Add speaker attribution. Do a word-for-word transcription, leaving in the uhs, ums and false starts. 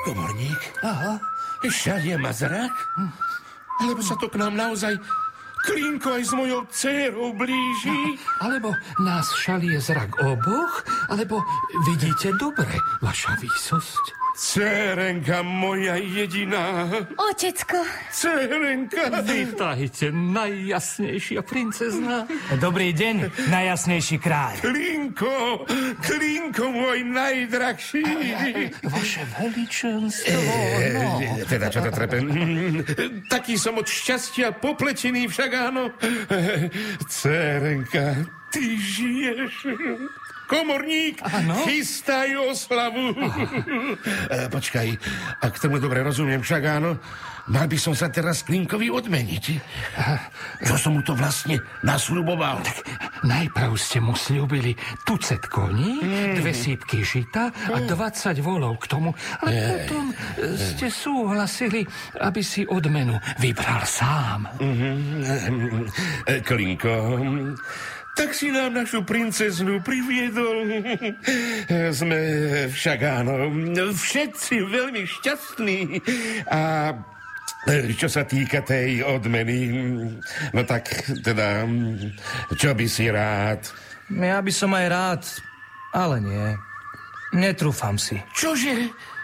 Speaker 1: Komorník?
Speaker 2: Aha.
Speaker 1: Šalie ma zrak? Alebo sa to k nám naozaj Klinko aj s mojou dcérou blíži?
Speaker 2: Alebo nás šalie zrak oboch, alebo vidíte dobre, vaša výsosť.
Speaker 1: Cérenka moja jediná.
Speaker 3: Otecko.
Speaker 1: Cérenka.
Speaker 2: Vítajte, najjasnejšia princezna.
Speaker 4: Dobrý deň, najjasnejší kráľ.
Speaker 1: Klinko, Klinko môj najdrahší.
Speaker 2: Vaše veličenstvo, no.
Speaker 1: Teda, čo to trepe? Taký som od šťastia poplečený však áno. Cérenka, ty žiješ. Komorník, ano? Chystaj oslavu. E, počkaj, ak tomu dobre rozumiem, však áno, mal by som sa teraz Klinkovi odmeniť. Čo som mu to vlastne nasľuboval?
Speaker 2: Tak najprv ste mu sľúbili tucet koní, mm. dve sípky žita a dvadsať volov k tomu, ale e... potom ste súhlasili, aby si odmenu vybral sám.
Speaker 1: Mm-hmm. E, Klinko... Tak si nám našu princeznu priviedol. Sme však áno, všetci veľmi šťastní. A čo sa týka tej odmeny, no tak teda, čo by si rád?
Speaker 4: Ja by som aj rád, ale nie. Netrúfam si.
Speaker 1: Čože?